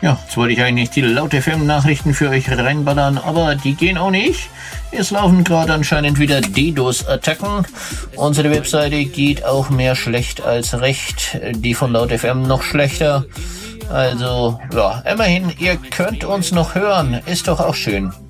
Ja, jetzt wollte ich eigentlich die Laut-FM-Nachrichten für euch reinballern, aber die gehen auch nicht. Es laufen gerade anscheinend wieder DDoS-Attacken. Unsere Webseite geht auch mehr schlecht als recht. Die von Laut-FM noch schlechter. Also, ja, immerhin, ihr könnt uns noch hören. Ist doch auch schön.